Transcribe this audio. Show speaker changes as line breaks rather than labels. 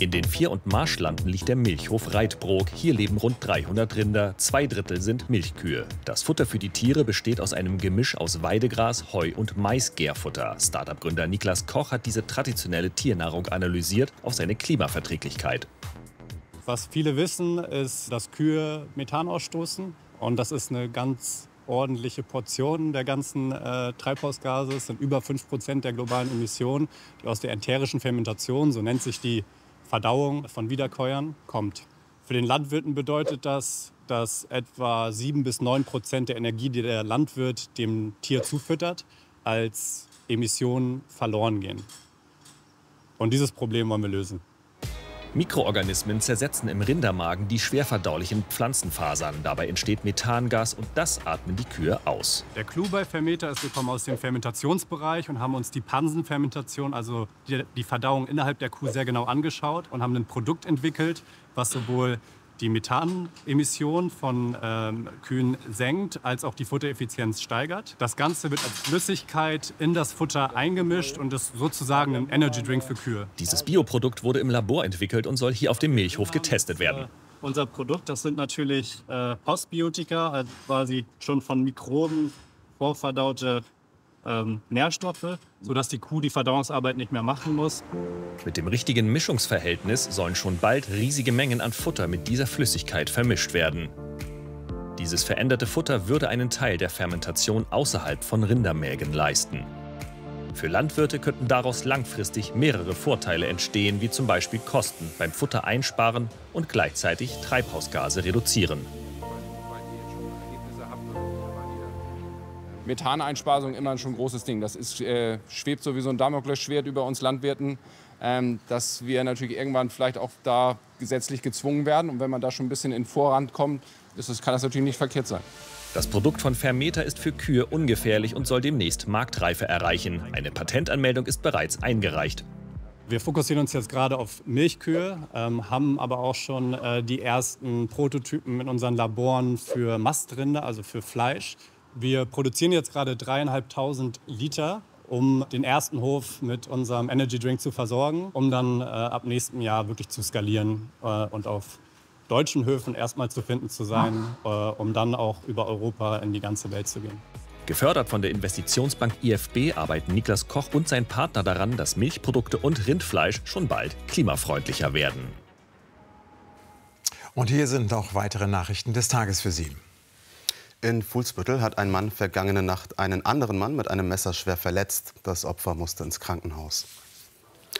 In den Vier- und Marschlanden liegt der Milchhof Reitbrook. Hier leben rund 300 Rinder, 2/3 sind Milchkühe. Das Futter für die Tiere besteht aus einem Gemisch aus Weidegras, Heu und Maisgärfutter. Startup-Gründer Niklas Koch hat diese traditionelle Tiernahrung analysiert auf seine Klimaverträglichkeit.
Was viele wissen, ist, dass Kühe Methan ausstoßen. Und das ist eine ganz ordentliche Portion der ganzen Treibhausgase. Es sind über 5% der globalen Emissionen, die aus der enterischen Fermentation, so nennt sich die Verdauung von Wiederkäuern, kommt. Für den Landwirten bedeutet das, dass etwa 7-9% der Energie, die der Landwirt dem Tier zufüttert, als Emissionen verloren gehen. Und dieses Problem wollen wir lösen.
Mikroorganismen zersetzen im Rindermagen die schwerverdaulichen Pflanzenfasern. Dabei entsteht Methangas und das atmen die Kühe aus.
Der Clou bei Fermeta ist, wir kommen aus dem Fermentationsbereich und haben uns die Pansenfermentation, also die Verdauung innerhalb der Kuh, sehr genau angeschaut und haben ein Produkt entwickelt, was sowohl die Methanemission von Kühen senkt, als auch die Futtereffizienz steigert. Das Ganze wird als Flüssigkeit in das Futter eingemischt und ist sozusagen ein Energy Drink für Kühe.
Dieses Bioprodukt wurde im Labor entwickelt und soll hier auf dem Milchhof getestet werden.
Unser Produkt, das sind natürlich Postbiotika, also quasi schon von Mikroben vorverdaute Nährstoffe, sodass die Kuh die Verdauungsarbeit nicht mehr machen muss.
Mit dem richtigen Mischungsverhältnis sollen schon bald riesige Mengen an Futter mit dieser Flüssigkeit vermischt werden. Dieses veränderte Futter würde einen Teil der Fermentation außerhalb von Rindermägen leisten. Für Landwirte könnten daraus langfristig mehrere Vorteile entstehen, wie zum Beispiel Kosten beim Futter einsparen und gleichzeitig Treibhausgase reduzieren.
Methaneinsparung immer schon ein großes Ding. Das ist, schwebt sowieso ein Damoklesschwert über uns Landwirten, dass wir natürlich irgendwann vielleicht auch da gesetzlich gezwungen werden. Und wenn man da schon ein bisschen in Vorrand kommt, kann das natürlich nicht verkehrt sein.
Das Produkt von Fermeta ist für Kühe ungefährlich und soll demnächst Marktreife erreichen. Eine Patentanmeldung ist bereits eingereicht.
Wir fokussieren uns jetzt gerade auf Milchkühe, haben aber auch schon die ersten Prototypen in unseren Laboren für Mastrinder, also für Fleisch. Wir produzieren jetzt gerade 3.500 Liter, um den ersten Hof mit unserem Energy Drink zu versorgen, um dann ab nächstem Jahr wirklich zu skalieren und auf deutschen Höfen erstmal zu finden zu sein, um dann auch über Europa in die ganze Welt zu gehen.
Gefördert von der Investitionsbank IFB arbeiten Niklas Koch und sein Partner daran, dass Milchprodukte und Rindfleisch schon bald klimafreundlicher werden.
Und hier sind noch weitere Nachrichten des Tages für Sie.
In Fuhlsbüttel hat ein Mann vergangene Nacht einen anderen Mann mit einem Messer schwer verletzt. Das Opfer musste ins Krankenhaus.